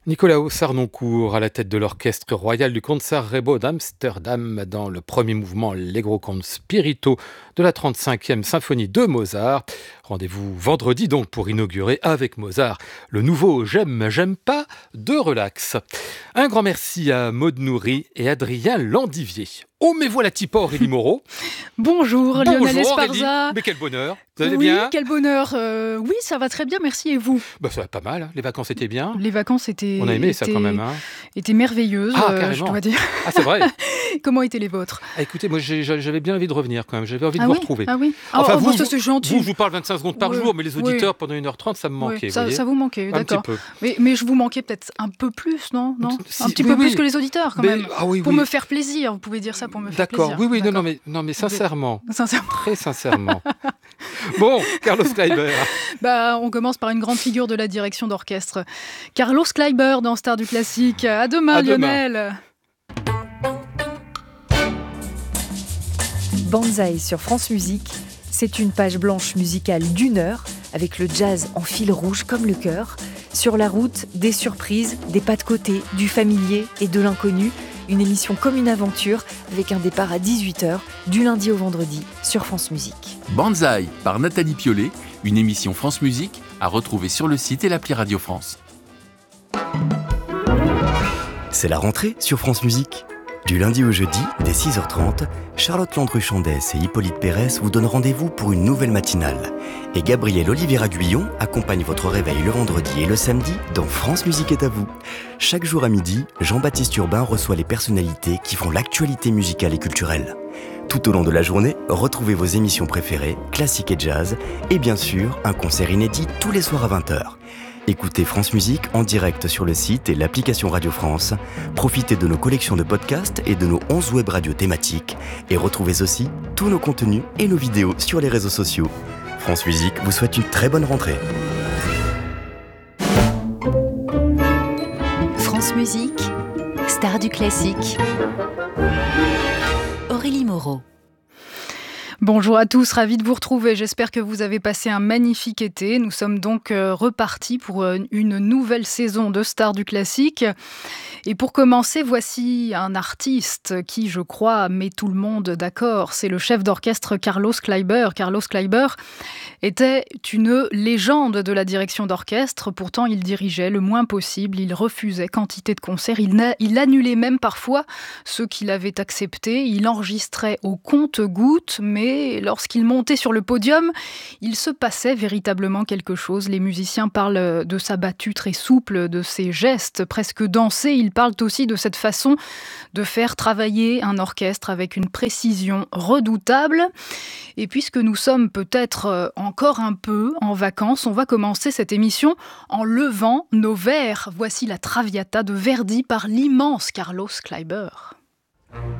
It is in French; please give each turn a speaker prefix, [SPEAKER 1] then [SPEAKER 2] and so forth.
[SPEAKER 1] Nicolaos Sarnoncourt à la tête de l'orchestre royal du Concertgebouw d'Amsterdam dans le premier mouvement Allegro con spirito de la 35e symphonie de Mozart. Rendez-vous vendredi donc pour inaugurer avec Mozart le nouveau J'aime pas de Relax. Un grand merci à Maud Nourri et Adrien Landivier. Oh mais voilà Tipa Aurélie Moreau.
[SPEAKER 2] Bonjour Lionel Esparza.
[SPEAKER 1] Mais quel bonheur. Vous allez
[SPEAKER 2] Oui,
[SPEAKER 1] bien?
[SPEAKER 2] quel bonheur. Oui, ça va très bien, merci. Et vous?
[SPEAKER 1] Ça va pas mal, hein. Les vacances étaient bien.
[SPEAKER 2] Les vacances étaient...
[SPEAKER 1] On a aimé ça quand même. Hein.
[SPEAKER 2] étaient merveilleuses,
[SPEAKER 1] Carrément.
[SPEAKER 2] je dois dire.
[SPEAKER 1] Ah c'est vrai.
[SPEAKER 2] Comment étaient les vôtres?
[SPEAKER 1] Écoutez, moi j'avais bien envie de revenir quand même, j'avais envie de vous
[SPEAKER 2] oui
[SPEAKER 1] retrouver.
[SPEAKER 2] Ah oui.
[SPEAKER 1] Enfin, vous,
[SPEAKER 2] ça c'est gentil.
[SPEAKER 1] je vous parle 25 secondes par jour, mais les auditeurs pendant 1h30, ça me manquait.
[SPEAKER 2] Ça vous manquait,
[SPEAKER 1] un
[SPEAKER 2] d'accord.
[SPEAKER 1] petit peu.
[SPEAKER 2] Mais je vous manquais peut-être un peu plus, non
[SPEAKER 1] Si,
[SPEAKER 2] un petit peu plus que les auditeurs quand même. Pour
[SPEAKER 1] oui.
[SPEAKER 2] me faire plaisir, vous pouvez dire ça pour me faire plaisir.
[SPEAKER 1] D'accord, oui, non mais sincèrement.
[SPEAKER 2] Sincèrement.
[SPEAKER 1] Très sincèrement. Bon, Carlos Kleiber.
[SPEAKER 2] On commence par une grande figure de la direction d'orchestre. Carlos Kleiber dans Star du Classique. À demain, Lionel.
[SPEAKER 3] Banzai sur France Musique, c'est une page blanche musicale d'1 heure, avec le jazz en fil rouge comme le cœur. Sur la route, des surprises, des pas de côté, du familier et de l'inconnu. Une émission comme une aventure, avec un départ à 18h, du lundi au vendredi, sur France Musique.
[SPEAKER 4] Banzai par Nathalie Piollet, une émission France Musique à retrouver sur le site et l'appli Radio France.
[SPEAKER 5] C'est la rentrée sur France Musique. Du lundi au jeudi, dès 6h30, Charlotte Landru-Chandès et Hippolyte Pérez vous donnent rendez-vous pour une nouvelle matinale. Et Gabriel Oliveira Guyon accompagne votre réveil le vendredi et le samedi dans France Musique est à vous. Chaque jour à midi, Jean-Baptiste Urbain reçoit les personnalités qui font l'actualité musicale et culturelle. Tout au long de la journée, retrouvez vos émissions préférées, classiques et jazz, et bien sûr, un concert inédit tous les soirs à 20h. Écoutez France Musique en direct sur le site et l'application Radio France. Profitez de nos collections de podcasts et de nos 11 web radios thématiques. Et retrouvez aussi tous nos contenus et nos vidéos sur les réseaux sociaux. France Musique vous souhaite une très bonne rentrée.
[SPEAKER 6] France Musique, Star du Classique. Aurélie Moreau.
[SPEAKER 2] Bonjour à tous, ravi de vous retrouver. J'espère que vous avez passé un magnifique été. Nous sommes donc repartis pour une nouvelle saison de Stars du Classique. Et pour commencer, voici un artiste qui, je crois, met tout le monde d'accord. C'est le chef d'orchestre Carlos Kleiber. Carlos Kleiber était une légende de la direction d'orchestre. Pourtant, il dirigeait le moins possible. Il refusait quantité de concerts. Il annulait même parfois ceux qu'il avait acceptés. Il enregistrait au compte-gouttes, mais lorsqu'il montait sur le podium, il se passait véritablement quelque chose. Les musiciens parlent de sa battue très souple, de ses gestes presque dansés. Ils parlent aussi de cette façon de faire travailler un orchestre avec une précision redoutable. Et puisque nous sommes peut-être encore un peu en vacances, on va commencer cette émission en levant nos verres. Voici la Traviata de Verdi par l'immense Carlos Kleiber.